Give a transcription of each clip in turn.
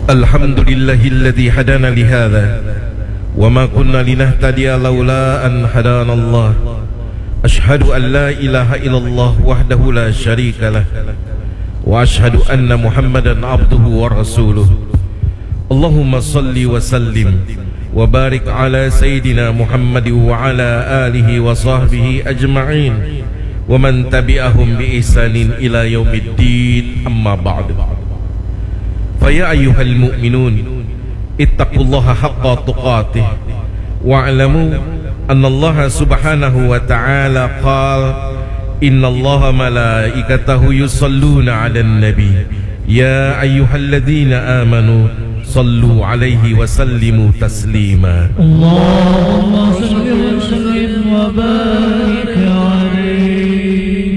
الحمد لله الذي هدانا لهذا وما كنا لنهتدي لولا أن هدانا الله. أشهد أن لا إله إلا الله وحده لا شريك له وأشهد أن محمدا عبده ورسوله. اللهم صل وسلم وبارك على سيدنا محمد وعلى آله وصحبه أجمعين ومن تبعهم بإحسان إلى يوم الدين. أما بعد، فيا أيها المؤمنون اتقوا الله حق تقاته واعلموا أن الله سبحانه وتعالى قال إن الله ملائكته يصلون على النبي يا أيها الذين آمنوا صلوا عليه وسلموا تسليما. اللهم صل وسلم وبارك عليه.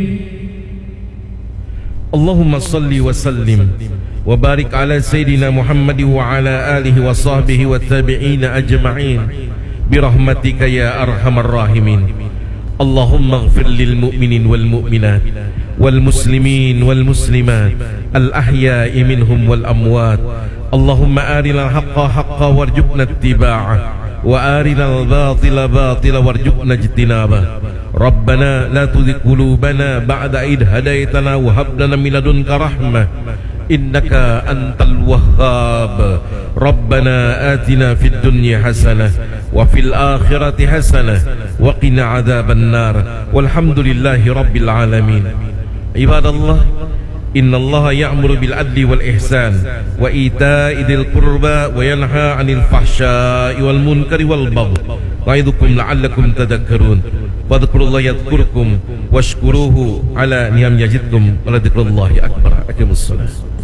اللهم صل وسلم وبارك على سيدنا محمد وعلى آله وصحبه والتابعين أجمعين برحمتك يا أرحم الراحمين. اللهم اغفر للمؤمنين والمؤمنات والمسلمين والمسلمات الأحياء منهم والأموات. اللهم أرنا الحق حقا وارزقنا اتباعه وأرنا الباطل باطلا وارزقنا اجتنابه. ربنا لا تزغ قلوبنا بعد إذ هديتنا وهب لنا من لدنك رحمة إنك أنت الوهاب. ربنا آتنا في الدنيا حسنة وفي الآخرة حسنة وقنا عذاب النار والحمد لله رب العالمين. عباد الله، إن الله يأمر بالعدل والإحسان وإيتاء ذي القربى وينهى عن الفحشاء والمنكر والبغي يعظكم لعلكم تذكرون. فاذكروا الله يذكركم واشكروه على نعم يزدكم ولذكر الله أكبر. أقيموا الصلاة.